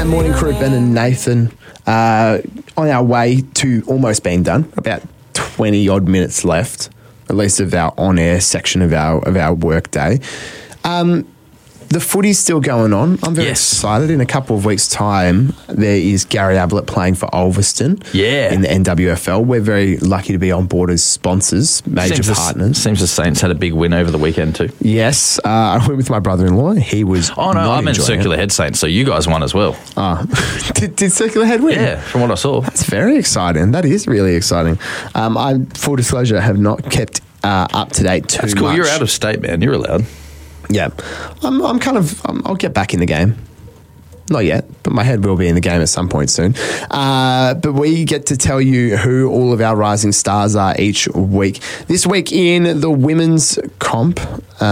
Morning crew, Ben and Nathan, on our way to almost being done. About 20 odd minutes left, at least of our on-air section of our work day. The footy's still going on. I'm very excited. In a couple of weeks' time, there is Gary Ablett playing for Ulverston in the NWFL. We're very lucky to be on board as sponsors, major partners. Seems the Saints had a big win over the weekend too. Yes. I went with my brother-in-law. He was I meant Circular Head Saints, so you guys won as well. Did Circular Head win? Yeah, from what I saw. That's very exciting. That is really exciting. I, full disclosure, have not kept up to date too much. That's cool. You're out of state, man. You're allowed. Yeah, I'll get back in the game. Not yet, but my head will be in the game at some point soon. But we get to tell you who all of our rising stars are each week. This week in the women's comp,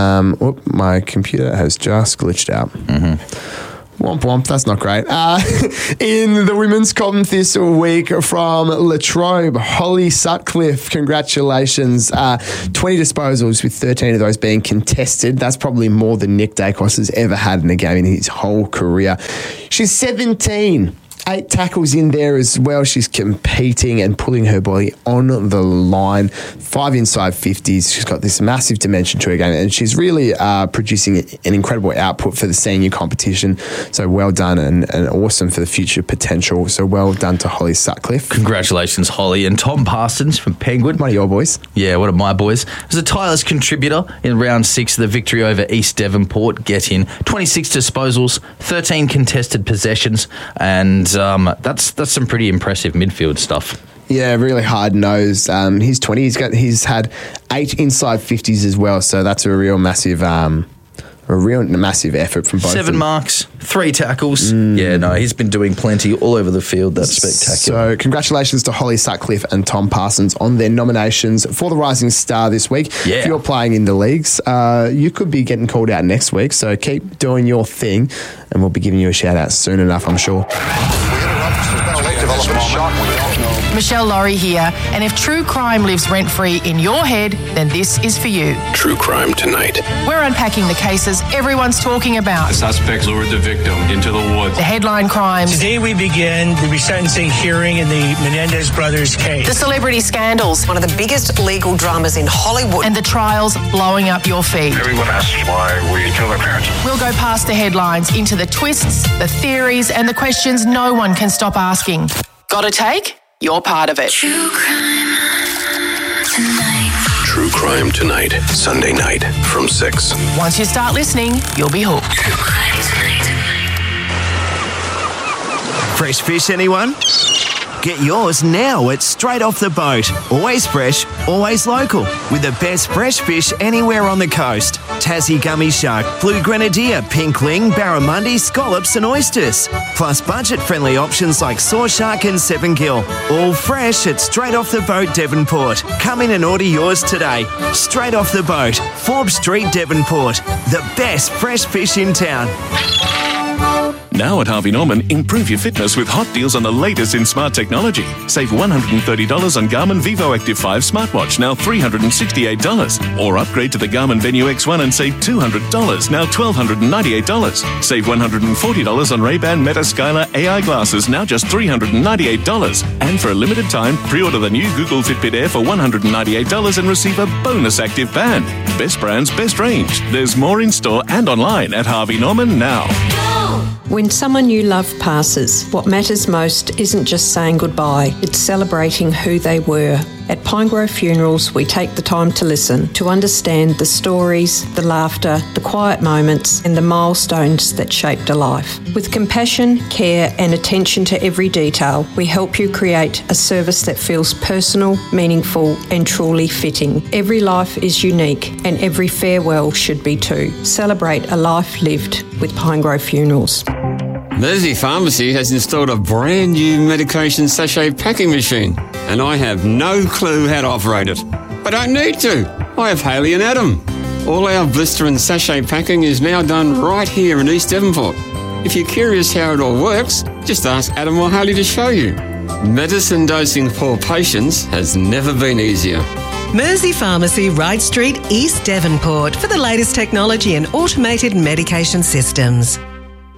my computer has just glitched out. Womp womp, that's not great. In the women's comp this week from Latrobe, Holly Sutcliffe, congratulations. 20 disposals with 13 of those being contested. That's probably more than Nick Dacos has ever had in a game in his whole career. She's 17. 8 tackles in there as well. She's competing and pulling her body on the line. 5 inside 50s. She's got this massive dimension to her game, and she's really producing an incredible output for the senior competition. So well done and awesome for the future potential. So well done to Holly Sutcliffe. Congratulations, Holly. And Tom Parsons from Penguin. One of your boys. Yeah, one of my boys. Was a tireless contributor in round 6 of the victory over East Devonport. Get in. 26 disposals, 13 contested possessions, and that's some pretty impressive midfield stuff. Yeah, really hard nose. He's 20. He's had 8 inside 50s as well. So that's a real massive effort from both. 7 marks, 3 tackles. Yeah, no, he's been doing plenty all over the field. That's spectacular. So congratulations to Holly Sutcliffe and Tom Parsons on their nominations for the Rising Star this week. Yeah. If you're playing in the leagues, you could be getting called out next week. So keep doing your thing, and we'll be giving you a shout out soon enough, I'm sure. Michelle Laurie here, and if true crime lives rent-free in your head, then this is for you. True Crime Tonight. We're unpacking the cases everyone's talking about. The suspects lured the victim into the woods. The headline crimes. Today we begin the resentencing hearing in the Menendez brothers case. The celebrity scandals. One of the biggest legal dramas in Hollywood. And the trials blowing up your feed. Everyone asks why we kill our parents. We'll go past the headlines into the twists, the theories, and the questions no one can stop asking. Got a take? You're part of it. True Crime Tonight. True Crime Tonight, Sunday night from 6. Once you start listening, you'll be hooked. True Crime Tonight. Fresh fish, anyone? Get yours now at Straight Off the Boat. Always fresh, always local. With the best fresh fish anywhere on the coast. Tassie gummy shark, blue grenadier, pinkling, barramundi, scallops and oysters. Plus budget-friendly options like saw shark and 7-gill. All fresh at Straight Off the Boat, Devonport. Come in and order yours today. Straight Off the Boat, Forbes Street, Devonport. The best fresh fish in town. Now at Harvey Norman, improve your fitness with hot deals on the latest in smart technology. Save $130 on Garmin Vivo Active 5 smartwatch, now $368. Or upgrade to the Garmin Venue X1 and save $200, now $1,298. Save $140 on Ray-Ban Meta Skylar AI glasses, now just $398. And for a limited time, pre-order the new Google Fitbit Air for $198 and receive a bonus active band. Best brands, best range. There's more in store and online at Harvey Norman now. When someone you love passes, what matters most isn't just saying goodbye, it's celebrating who they were. At Pinegrove Funerals, we take the time to listen, to understand the stories, the laughter, the quiet moments, and the milestones that shaped a life. With compassion, care, and attention to every detail, we help you create a service that feels personal, meaningful, and truly fitting. Every life is unique, and every farewell should be too. Celebrate a life lived with Pinegrove Funerals. Mersey Pharmacy has installed a brand new medication sachet packing machine, and I have no clue how to operate it. I don't need to. I have Haley and Adam. All our blister and sachet packing is now done right here in East Devonport. If you're curious how it all works, just ask Adam or Haley to show you. Medicine dosing for patients has never been easier. Mersey Pharmacy, Wright Street, East Devonport, for the latest technology and automated medication systems.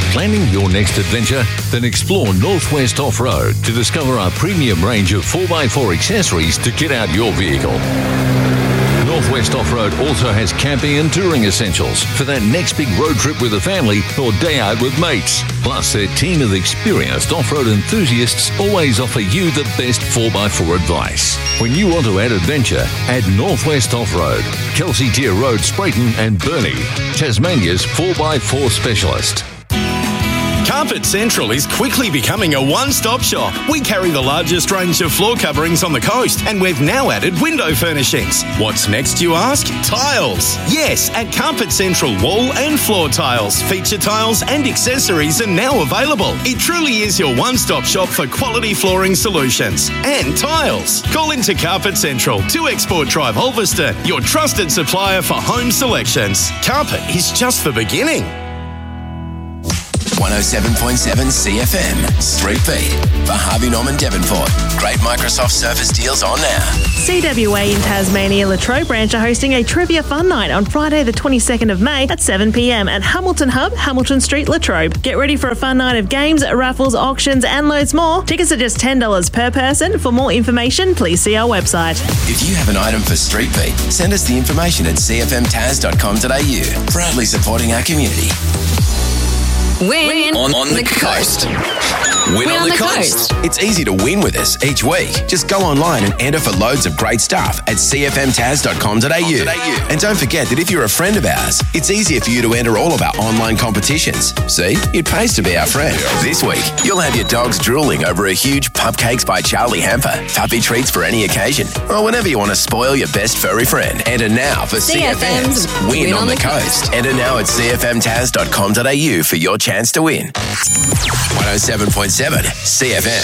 Planning your next adventure? Then explore Northwest Off-Road to discover our premium range of 4x4 accessories to kit out your vehicle. Northwest Off-Road also has camping and touring essentials for that next big road trip with a family or day out with mates. Plus, their team of experienced off-road enthusiasts always offer you the best 4x4 advice. When you want to add adventure, add Northwest Off-Road, Kelsey Tier Road, Sprayton and Burnie, Tasmania's 4x4 specialist. Carpet Central is quickly becoming a one-stop shop. We carry the largest range of floor coverings on the coast, and we've now added window furnishings. What's next, you ask? Tiles. Yes, at Carpet Central, wall and floor tiles, feature tiles and accessories are now available. It truly is your one-stop shop for quality flooring solutions and tiles. Call into Carpet Central, 2 Export Drive, Ulverston, your trusted supplier for home selections. Carpet is just the beginning. 107.7 CFM, Street Beat for Harvey Norman Devonport. Great Microsoft Surface deals on now. CWA in Tasmania Latrobe branch are hosting a trivia fun night on Friday the 22nd of May at 7 p.m. at Hamilton Hub, Hamilton Street, Latrobe. Get ready for a fun night of games, raffles, auctions and loads more. Tickets are just $10 per person. For more information, please see our website. If you have an item for Street Beat, send us the information at cfmtaz.com.au. Proudly supporting our community. Win on the coast. Win on the coast. It's easy to win with us each week. Just go online and enter for loads of great stuff at cfmtaz.com.au. And don't forget that if you're a friend of ours, it's easier for you to enter all of our online competitions. See, it pays to be our friend. This week, you'll have your dogs drooling over a huge Pupcakes by Charlie hamper, puppy treats for any occasion, or whenever you want to spoil your best furry friend. Enter now for CFM's Win on the Coast. Enter now at cfmtaz.com.au for your chance to win. 107.7 CFM.